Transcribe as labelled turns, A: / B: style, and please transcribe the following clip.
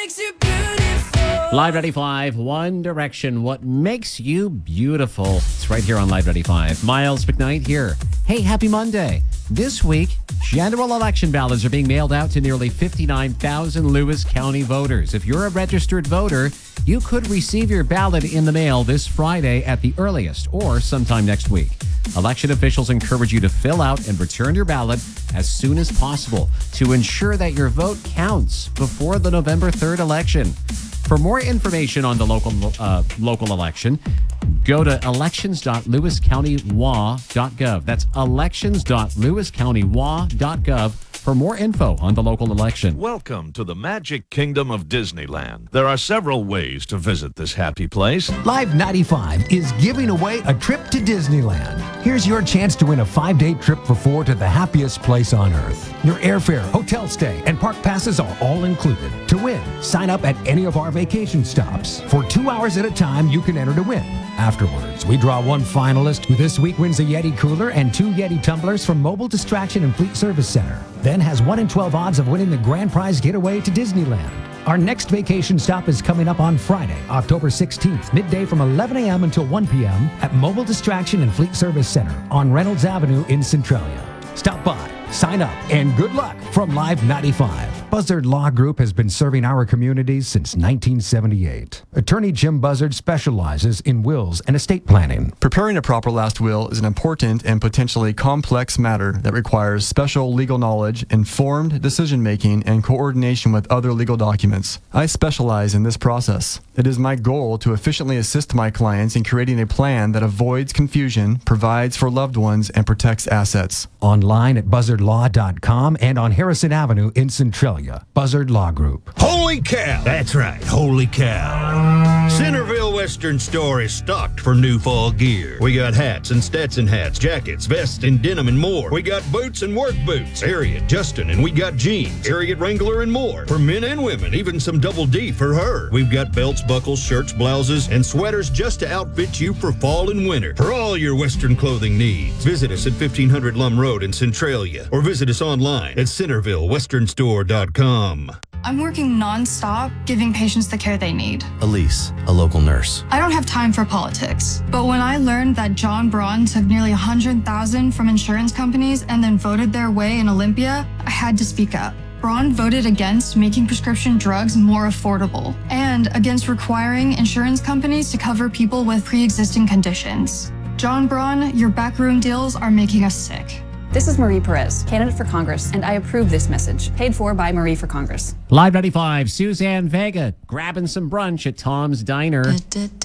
A: makes you beautiful.
B: Live 95, One Direction. What makes you beautiful? It's right here on Live 95. Miles McKnight here. Hey, happy Monday. This week, general election ballots are being mailed out to nearly 59,000 Lewis County voters. If you're a registered voter, you could receive your ballot in the mail this Friday at the earliest or sometime next week. Election officials encourage you to fill out and return your ballot as soon as possible to ensure that your vote counts before the November 3rd election. For more information on the local election, go to elections.lewiscountywa.gov. That's elections.lewiscountywa.gov for more info on the local election.
C: Welcome to the Magic Kingdom of Disneyland. There are several ways to visit this happy place.
D: Live 95 is giving away a trip to Disneyland. Here's your chance to win a 5-day trip for 4 to the happiest place on earth. Your airfare, hotel stay, and park passes are all included. To win, sign up at any of our vacation stops. For 2 hours at a time, you can enter to win. Afterwards, we draw one finalist who this week wins a Yeti cooler and 2 Yeti tumblers from Mobile Distraction and Fleet Service Center. Then has 1 in 12 odds of winning the grand prize getaway to Disneyland. Our next vacation stop is coming up on Friday, October 16th, midday from 11 a.m. until 1 p.m. at Mobile Distraction and Fleet Service Center on Reynolds Avenue in Centralia. Stop by, sign up, and good luck from Live 95. Buzzard Law Group has been serving our communities since 1978. Attorney Jim Buzzard specializes in wills and estate planning.
E: Preparing a proper last will is an important and potentially complex matter that requires special legal knowledge, informed decision-making, and coordination with other legal documents. I specialize in this process. It is my goal to efficiently assist my clients in creating a plan that avoids confusion, provides for loved ones, and protects assets.
D: Online at buzzardlaw.com and on Harrison Avenue in Centralia. Buzzard Law Group.
F: Holy cow! That's right, holy cow. Centerville Western Store is stocked for new fall gear. We got hats and Stetson hats, jackets, vests, and denim and more. We got boots and work boots, Harriet, Justin, and we got jeans, Harriet Wrangler, and more. For men and women, even some Double D for her. We've got belts, buckles, shirts, blouses, and sweaters just to outfit you for fall and winter. For all your Western clothing needs, visit us at 1500 Lum Road in Centralia or visit us online at CentervilleWesternStore.com.
G: I'm working non-stop, giving patients the care they need.
H: Elise, a local nurse.
G: I don't have time for politics, but when I learned that John Braun took nearly $100,000 from insurance companies and then voted their way in Olympia, I had to speak up. Braun voted against making prescription drugs more affordable and against requiring insurance companies to cover people with pre-existing conditions. John Braun, your backroom deals are making us sick.
I: This is Marie Perez, candidate for Congress, and I approve this message. Paid for by Marie for Congress.
B: Live 95, Suzanne Vega grabbing some brunch at Tom's Diner.